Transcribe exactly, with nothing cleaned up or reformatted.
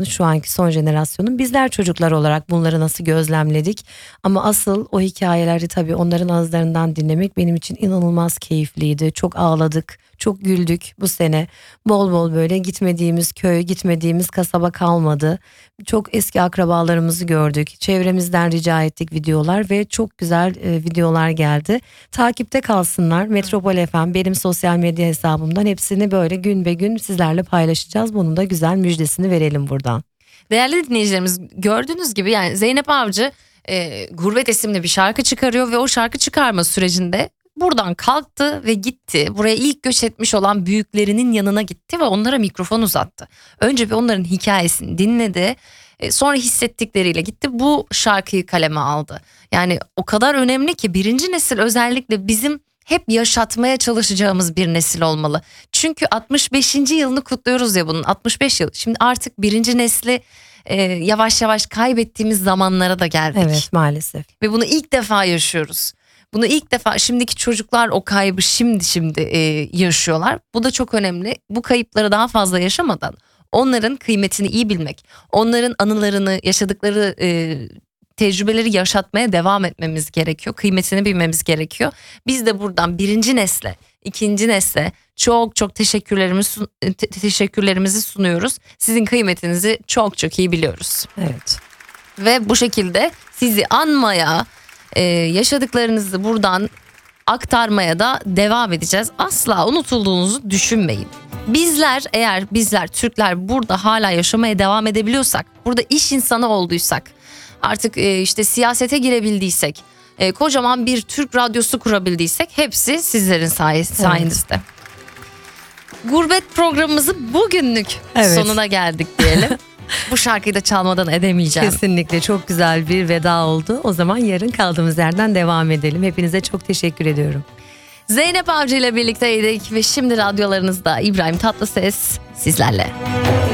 Şu anki son jenerasyonun, bizler çocuklar olarak bunları nasıl gözlemledik, ama asıl o hikayeleri tabii onların ağızlarından dinlemek benim için inanılmaz keyifliydi. Çok ağladık, çok güldük bu sene. Bol bol böyle gitmediğimiz köy, gitmediğimiz kasaba kalmadı. Çok eski akrabalarımızı gördük. Çevremizden rica ettik videolar ve çok güzel e, videolar geldi. Takipte kalsınlar. Metropol F M benim sosyal medya hesabımdan hepsini böyle gün be gün sizlerle paylaşacağız. Bunun da güzel müjdesini verelim buradan. Değerli dinleyicilerimiz, gördüğünüz gibi yani Zeynep Avcı e, Gurbet isimli bir şarkı çıkarıyor ve o şarkı çıkarma sürecinde buradan kalktı ve gitti. Buraya ilk göç etmiş olan büyüklerinin yanına gitti ve onlara mikrofon uzattı. Önce bir onların hikayesini dinledi. E, sonra hissettikleriyle gitti, bu şarkıyı kaleme aldı. Yani o kadar önemli ki birinci nesil özellikle bizim hep yaşatmaya çalışacağımız bir nesil olmalı. Çünkü altmış beşinci yılını kutluyoruz ya bunun, altmış beş yıl. Şimdi artık birinci nesli e, yavaş yavaş kaybettiğimiz zamanlara da geldik. Evet, maalesef. Ve bunu ilk defa yaşıyoruz. Bunu ilk defa şimdiki çocuklar o kaybı şimdi şimdi e, yaşıyorlar. Bu da çok önemli. Bu kayıpları daha fazla yaşamadan onların kıymetini iyi bilmek, onların anılarını, yaşadıkları e, tecrübeleri yaşatmaya devam etmemiz gerekiyor. Kıymetini bilmemiz gerekiyor. Biz de buradan birinci nesle, ikinci nesle çok çok teşekkürlerimizi, te- teşekkürlerimizi sunuyoruz. Sizin kıymetinizi çok çok iyi biliyoruz. Evet. Ve bu şekilde sizi anmaya, e, yaşadıklarınızı buradan aktarmaya da devam edeceğiz. Asla unutulduğunuzu düşünmeyin. Bizler, eğer bizler Türkler burada hala yaşamaya devam edebiliyorsak, burada iş insanı olduysak, artık e, işte siyasete girebildiysek, e, kocaman bir Türk radyosu kurabildiysek, hepsi sizlerin sayes- sayenizde. Evet. Gurbet programımızı bugünlük evet. sonuna geldik diyelim. Bu şarkıyı da çalmadan edemeyeceğim. Kesinlikle çok güzel bir veda oldu. O zaman yarın kaldığımız yerden devam edelim. Hepinize çok teşekkür ediyorum. Zeynep Avcı ile birlikteydik ve şimdi radyolarınızda İbrahim Tatlıses sizlerle.